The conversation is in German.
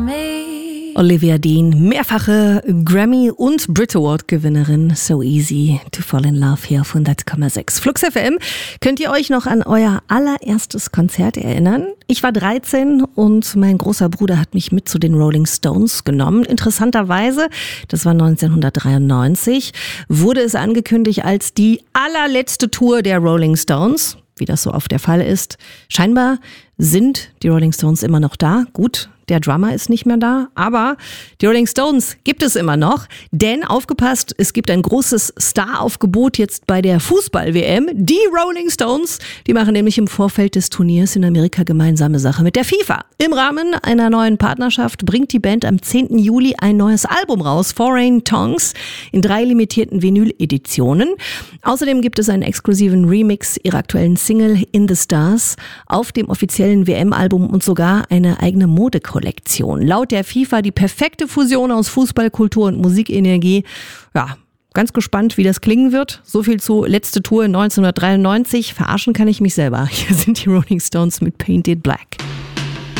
Olivia Dean, mehrfache Grammy- und Brit Award-Gewinnerin. So easy to fall in love hier auf 100,6. Flux FM. Könnt ihr euch noch an euer allererstes Konzert erinnern? Ich war 13 und mein großer Bruder hat mich mit zu den Rolling Stones genommen. Interessanterweise, das war 1993, wurde es angekündigt als die allerletzte Tour der Rolling Stones. Wie das so oft der Fall ist. Scheinbar sind die Rolling Stones immer noch da. Gut, der Drummer ist nicht mehr da, aber die Rolling Stones gibt es immer noch. Denn, aufgepasst, es gibt ein großes Staraufgebot jetzt bei der Fußball-WM. Die Rolling Stones, die machen nämlich im Vorfeld des Turniers in Amerika gemeinsame Sache mit der FIFA. Im Rahmen einer neuen Partnerschaft bringt die Band am 10. Juli ein neues Album raus, Foreign Tongues, in 3 limitierten Vinyl-Editionen. Außerdem gibt es einen exklusiven Remix ihrer aktuellen Single In the Stars auf dem offiziellen WM-Album und sogar eine eigene Modekollektion. Laut der FIFA die perfekte Fusion aus Fußballkultur und Musikenergie. Ja, ganz gespannt, wie das klingen wird. So viel zu letzte Tour 1993. Verarschen kann ich mich selber. Hier sind die Rolling Stones mit Painted Black.